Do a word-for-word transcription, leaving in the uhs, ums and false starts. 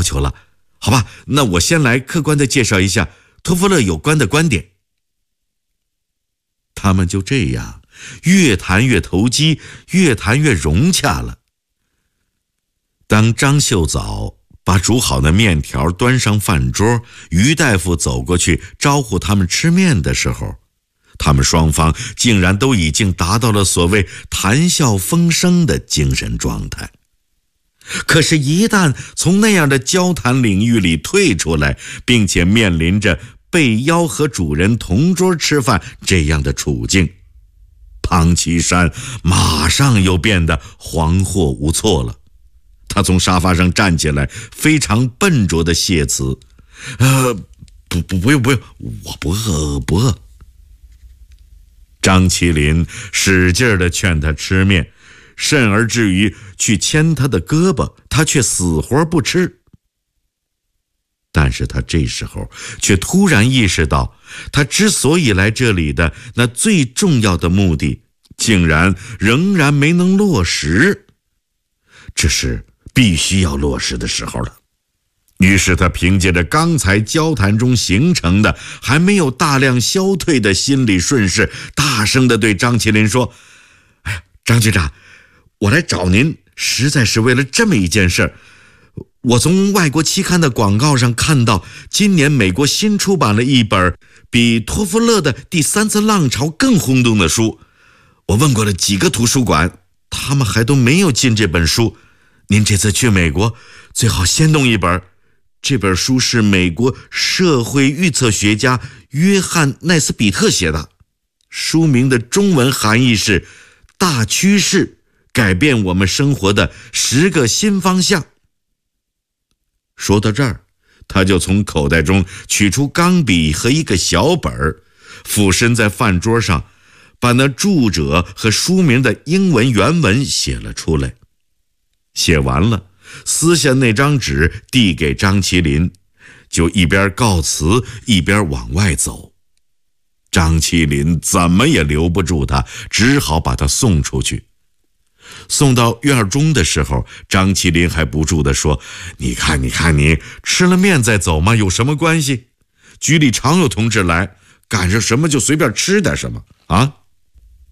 求了。好吧，那我先来客观地介绍一下托夫勒有关的观点。他们就这样越谈越投机，越谈越融洽了。当张秀藻把煮好的面条端上饭桌，于大夫走过去招呼他们吃面的时候，他们双方竟然都已经达到了所谓谈笑风生的精神状态。可是一旦从那样的交谈领域里退出来，并且面临着被邀和主人同桌吃饭这样的处境，庞其山马上又变得惶惑无措了。他从沙发上站起来，非常笨拙地谢词：呃，不不不用不用，我不饿不饿。张麒麟使劲地劝他吃面，甚而至于去牵他的胳膊，他却死活不吃。但是他这时候却突然意识到，他之所以来这里的那最重要的目的，竟然仍然没能落实。这是必须要落实的时候了。于是他凭借着刚才交谈中形成的还没有大量消退的心理顺势，大声地对张麒麟说：哎呀，张局长，我来找您实在是为了这么一件事。我从外国期刊的广告上看到，今年美国新出版了一本比托夫勒的《第三次浪潮》更轰动的书。我问过了几个图书馆，他们还都没有进这本书。您这次去美国，最好先弄一本。这本书是美国社会预测学家约翰奈斯比特写的，书名的中文含义是《大趋势：改变我们生活的十个新方向》。说到这儿，他就从口袋中取出钢笔和一个小本儿，俯身在饭桌上，把那著者和书名的英文原文写了出来。写完了，撕下那张纸递给张麒麟，就一边告辞一边往外走。张麒麟怎么也留不住他，只好把他送出去。送到院中的时候，张麒麟还不住地说：你看你看，你吃了面再走嘛，有什么关系？局里常有同志来，赶上什么就随便吃点什么啊。